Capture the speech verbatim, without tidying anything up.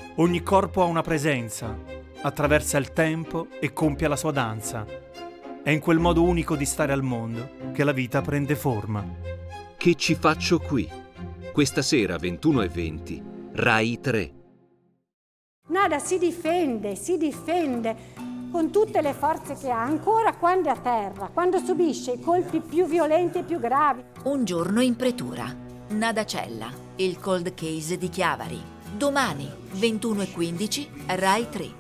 Ogni corpo ha una presenza, attraversa il tempo e compie la sua danza. È in quel modo unico di stare al mondo che la vita prende forma. Che ci faccio qui? Questa sera ventuno e venti, Rai tre. Nada si difende, si difende con tutte le forze che ha, ancora quando è a terra, quando subisce i colpi più violenti e più gravi. Un giorno in pretura. Nada Cella, il cold case di Chiavari. Domani, ventuno e quindici, Rai tre.